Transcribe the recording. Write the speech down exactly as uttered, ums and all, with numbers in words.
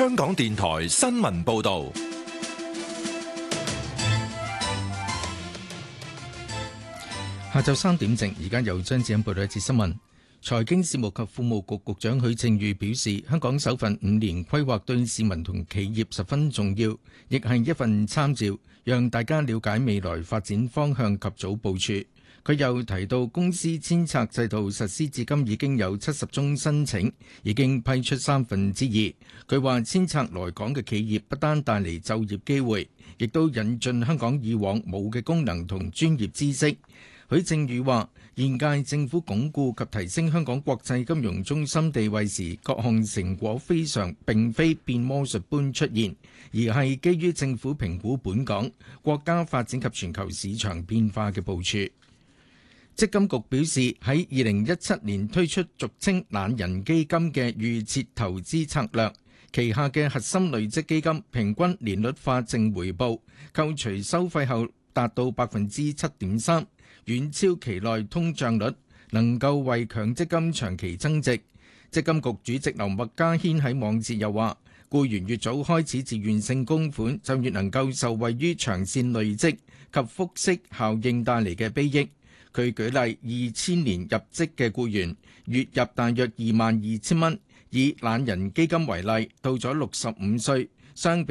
香港電台新聞報道。 下晝三點正，而家由張子欣報道一節新聞。財經事務及庫務局局長許正宇表示，香港首份五年規劃對市民同企業十分重要，亦係一份參照，讓大家了解未來發展方向及早部署。佢又提到，公司遷冊制度實施至今已經有七十宗申請，已經批出三分之二。佢話遷冊來港嘅企業不單帶嚟就業機會，亦都引進香港以往冇嘅功能同專業知識。許正宇話：現屆政府鞏固及提升香港國際金融中心地位時，各項成果非常並非變魔術般出現，而係基於政府評估本港、國家發展及全球市場變化嘅部署。積金局表示，喺二零一七年推出俗稱懶人基金嘅預設投資策略，旗下嘅核心累積基金平均年率化淨回報扣除收費後達到百分之七點三。遠超期內通脹率，能夠為強積金長期增值。積金局主席劉麥嘉軒喺網誌又話，僱員越早開始自願性供款，就越能夠受惠於長線累積及複息效應帶嚟嘅裨益。佢舉例，二千年入職嘅僱員月入大約二萬二千蚊，以懶人基金為例，到咗六十五歲，相比